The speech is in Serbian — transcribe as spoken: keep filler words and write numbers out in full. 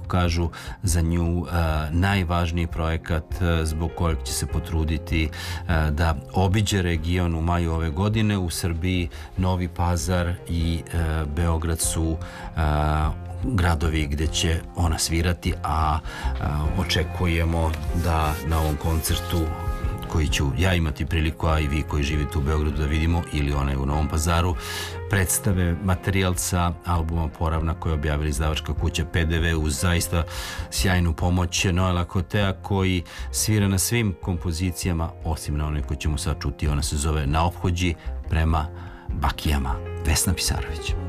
kažu za nju najvažniji projekat zbog kojeg će se potruditi da obiđe region u maju ove godine. U Srbiji Novi Pazar i Beograd su gradovi gde će ona svirati, a očekujemo da na ovom koncertu koji ću ja imati priliku, a i vi koji živite u Beogradu da vidimo, ili onaj u Novom Pazaru, predstave materijal sa albuma Poravna koji je objavila izdavačka kuća P D V uz zaista sjajnu pomoć Noela Kotea, koji svira na svim kompozicijama osim na onoj koju ćemo sad čuti. Ona se zove Na ophođi prema bakijama. Vesna Pisarović.